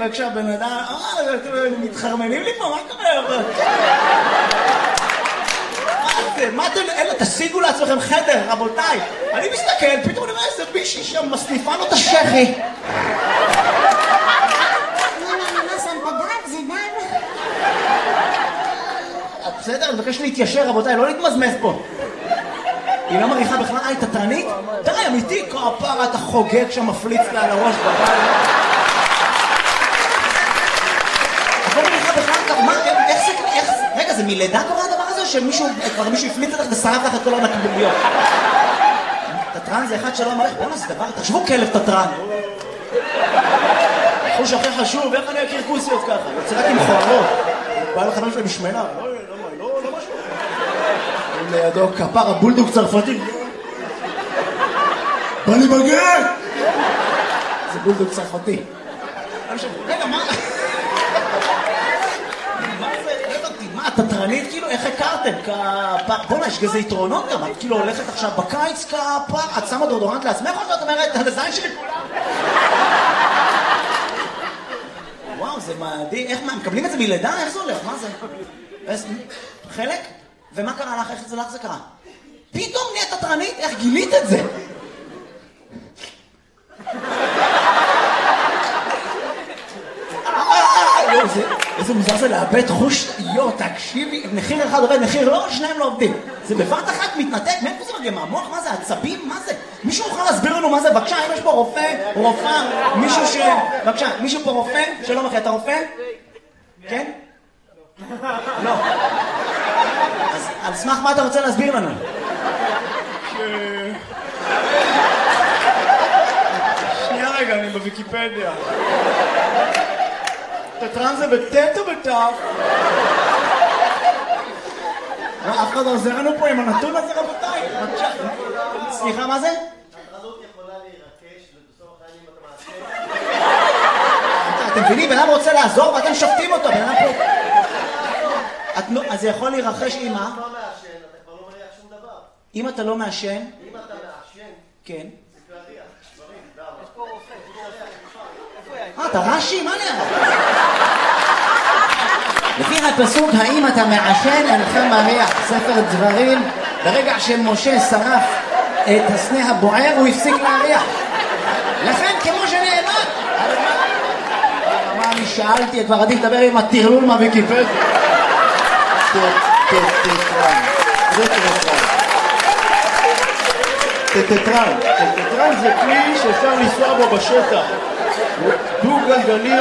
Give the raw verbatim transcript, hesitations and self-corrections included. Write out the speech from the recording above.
וכשהבן אדם, אה, מתחרמנים לי פה, מה קורה? מה אתם, אלה, תשיגו לעצמכם חדר, רבותיי. אני מסתכל, פתאום אני רואה איזה מישהי שם מסניפה לו את השכי. בסדר, אני מבקש להתיישר, רבותיי, לא להתמזמז פה. היא לא מריחה בכלל, אה, היא תתרנית? תראה, אמיתי, כפרה, אתה חוגג שם, מפליץ לה על הראש בבית. את לא מריחה בכלל, מה, איך זה, איך זה, רגע, זה מלידה קורה הדבר הזה, או שמישהו, כבר מישהו הפליץ לך ושרף לך את כל הנקבוביות? תתרן זה אחד שלא מריח, בואו נעשה דבר, תחשבו כלב תתרן. חוש הכי חשוב, איך אני אכיר כוסיות ככה? יוצא רק עם חוערות. בא לחברים שלי בשמנה, לא, לא, לא משהו. לידו כפר הבולדוג צרפתי. בא לי בגן! זה בולדוג צרפתי. רגע, מה? מה זה? רגע, מה, תתרנית? כאילו, איך הכרתם? כפר... בוא'נה, יש כזה יתרונות גם. את כאילו הולכת עכשיו בקיץ כפר, את שמה דורדורנט לעצמך או שאת אומרת, הזין שלי כולם? וואו, זה מדהים. איך, מה, מקבלים את זה מלידה? איך זה הולך? מה זה? חלק? ומה קרה לך? איך זה לך זה קרה? פתאום נהיית תתרנית? איך גילית את זה? איזה מוזר זה לאבד חוש, יו, תקשיבי, מחיר אחד עובד, מחיר לא, שניים לא עובדים. זה בבת אחת מתנתק, מאיפה זה מגיע? מהמוח? מה זה? עצבים? מה זה? מישהו יכול להסביר לנו מה זה? בבקשה, אם יש פה רופא, רופאה, מישהו ש... בבקשה, מישהו פה רופא? שלום אחי, אתה רופא? כן? לא. אז על סמך מה אתה רוצה להסביר לנו? שנייה רגע, אני בוויקיפדיה. תתרן זה בטט או בטף? אף אחד עוזר לנו פה עם הנתון הזה, רבותיי. סליחה, מה זה? התרנות יכולה להירקש ובסוף החיים אתה מעשה. אתם מבינים, בן אדם רוצה לעזור ואתם שופטים אותו, בן אדם פה... אז זה יכול להירחש עם מה? אם אתה לא מעשן, אתה כבר לא מריח שום דבר. אם אתה לא מעשן? אם אתה מעשן, כן. זה כבר ריח, דברים, דם. יש פה רופא, אה, אתה רש"י? מה נראה? לפי הפסוק, האם אתה מעשן אינך מריח, ספר דברים, ברגע שמשה שרף את הסנה הבוער, הוא הפסיק להריח. לכן, כמו שנאמר, מה אני שאלתי, כבר עדיף לדבר עם הטרלול מהוויקיפדיה. טטטרן, זה טטטרן. טטטרן, טטטרן זה כלי שאפשר לנסוע בו בשטח. דו גלגלי